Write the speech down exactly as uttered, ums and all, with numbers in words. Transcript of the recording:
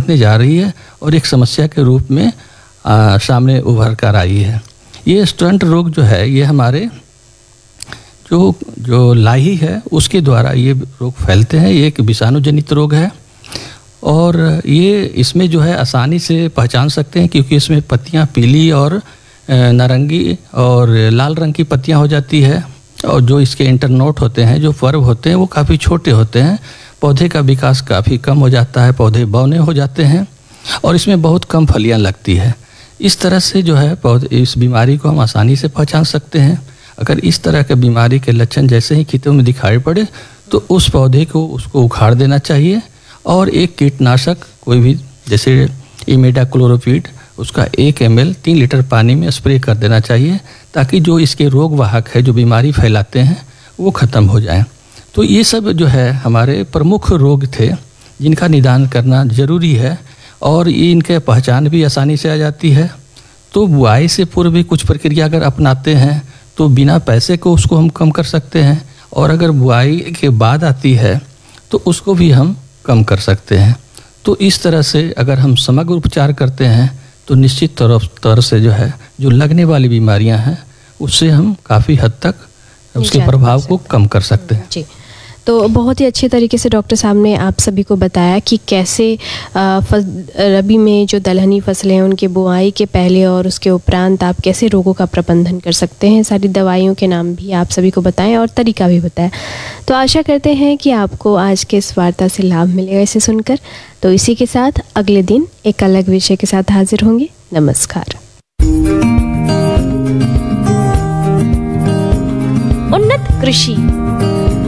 बनने जा रही है और एक समस्या के रूप में आ, सामने उभर कर आई है। ये स्टंट रोग जो है ये हमारे जो जो लाही है उसके द्वारा ये रोग फैलते हैं। ये एक विषाणु जनित रोग है और ये इसमें जो है आसानी से पहचान सकते हैं क्योंकि इसमें पत्तियां पीली और नारंगी और लाल रंग की पत्तियां हो जाती है और जो इसके इंटरनोट होते हैं, जो पर्व होते हैं, वो काफ़ी छोटे होते हैं। पौधे का विकास काफ़ी कम हो जाता है, पौधे बौने हो जाते हैं और इसमें बहुत कम फलियां लगती है। इस तरह से जो है पौधे इस बीमारी को हम आसानी से पहचान सकते हैं। अगर इस तरह के बीमारी के लक्षण जैसे ही खेतों में दिखाई पड़े तो उस पौधे को उसको उखाड़ देना चाहिए और एक कीटनाशक कोई भी जैसे इमिडाक्लोरोपीड उसका एक एम एल तीन लीटर पानी में स्प्रे कर देना चाहिए ताकि जो इसके रोग वाहक है, जो बीमारी फैलाते हैं, वो ख़त्म हो जाए। तो ये सब जो है हमारे प्रमुख रोग थे जिनका निदान करना ज़रूरी है और ये इनके पहचान भी आसानी से आ जाती है। तो बुआई से पूर्व भी कुछ प्रक्रिया अगर अपनाते हैं तो बिना पैसे को उसको हम कम कर सकते हैं और अगर बुआई के बाद आती है तो उसको भी हम कम कर सकते हैं। तो इस तरह से अगर हम समग्र उपचार करते हैं तो निश्चित तौर तौर से जो है जो लगने वाली बीमारियां हैं उससे हम काफ़ी हद तक उसके प्रभाव को कम कर सकते हैं। जी, तो बहुत ही अच्छे तरीके से डॉक्टर साहब ने आप सभी को बताया कि कैसे रबी में जो दलहनी फसलें हैं उनके बुआई के पहले और उसके उपरांत आप कैसे रोगों का प्रबंधन कर सकते हैं। सारी दवाइयों के नाम भी आप सभी को बताएं और तरीका भी बताया। तो आशा करते हैं कि आपको आज के इस वार्ता से लाभ मिलेगा इसे सुनकर। तो इसी के साथ अगले दिन एक अलग विषय के साथ हाजिर होंगे। नमस्कार। उन्नत कृषि